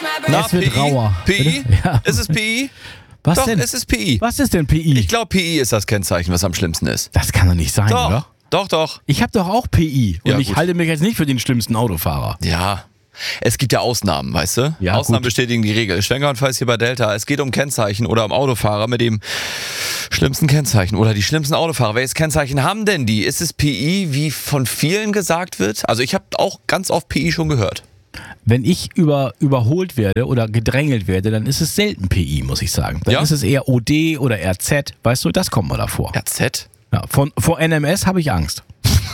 Na, Es wird rauer. PI? Ja. Ist es PI? Was Doch, denn? es ist PI. Was ist denn PI? Ich glaube, PI ist das Kennzeichen, was am schlimmsten ist. Das kann doch nicht sein, oder? Doch. Ich habe doch auch PI und Ja, ich gut. halte mich jetzt nicht für den schlimmsten Autofahrer. Ja. Es gibt ja Ausnahmen, weißt du? Ja, Ausnahmen gut. bestätigen die Regel. Schwenker hier bei Delta. Es geht um Kennzeichen oder um Autofahrer mit dem schlimmsten Kennzeichen oder die schlimmsten Autofahrer. Welches Kennzeichen haben denn die? Ist es PI, wie von vielen gesagt wird? Also ich habe auch ganz oft PI schon gehört. Wenn ich überholt werde oder gedrängelt werde, dann ist es selten PI, muss ich sagen. Dann Ja? ist es eher OD oder RZ, weißt du, das kommt mal davor. RZ? Ja, vor NMS habe ich Angst.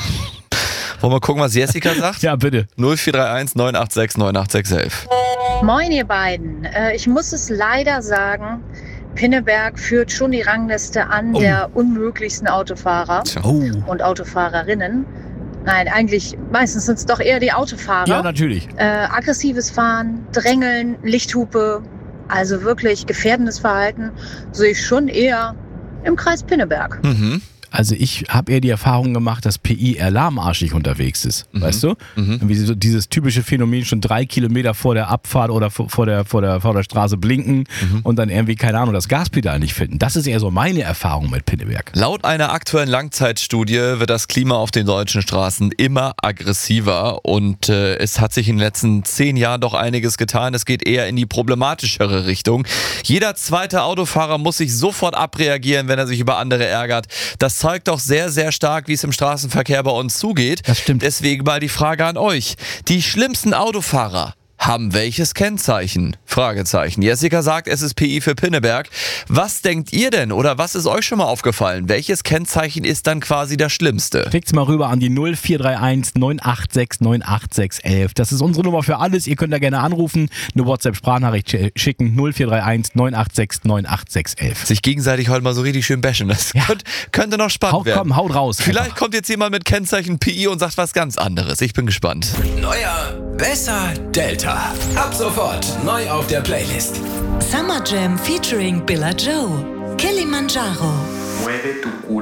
Wollen wir gucken, was Jessica sagt? Ja, bitte. 0431 986 98611. Moin ihr beiden. Ich muss es leider sagen, Pinneberg führt schon die Rangliste an der unmöglichsten Autofahrer Oh. und Autofahrerinnen. Nein, eigentlich meistens sind es doch eher die Autofahrer. Ja, natürlich. Aggressives Fahren, Drängeln, Lichthupe, also wirklich gefährdendes Verhalten sehe ich schon eher im Kreis Pinneberg. Mhm. Also ich habe eher die Erfahrung gemacht, dass PI eher lahmarschig unterwegs ist, weißt du? Wie so dieses typische Phänomen, schon 3 Kilometer vor der Abfahrt oder vor der Straße blinken und dann irgendwie, keine Ahnung, das Gaspedal nicht finden. Das ist eher so meine Erfahrung mit Pinneberg. Laut einer aktuellen Langzeitstudie wird das Klima auf den deutschen Straßen immer aggressiver und es hat sich in den letzten 10 Jahren doch einiges getan. Es geht eher in die problematischere Richtung. Jeder zweite Autofahrer muss sich sofort abreagieren, wenn er sich über andere ärgert. Das zeigt doch sehr, sehr stark, wie es im Straßenverkehr bei uns zugeht. Das stimmt. Deswegen mal die Frage an euch. Die schlimmsten Autofahrer haben welches Kennzeichen? Fragezeichen. Jessica sagt, es ist PI für Pinneberg. Was denkt ihr denn oder was ist euch schon mal aufgefallen? Welches Kennzeichen ist dann quasi das Schlimmste? Schickt's mal rüber an die 0431 986 98611. Das ist unsere Nummer für alles. Ihr könnt da gerne anrufen, eine WhatsApp-Sprachnachricht schicken. 0431 986 98611. Sich gegenseitig heute mal so richtig schön bashen. Das Ja. könnte noch spannend werden. Haut raus. Vielleicht einfach. kommt jetzt jemand mit Kennzeichen PI und sagt was ganz anderes. Ich bin gespannt. Neuer, besser, Delta. Ab sofort neu auf der Playlist. Summer Jam featuring Billa Joe. Kilimanjaro. Mueve tu culo.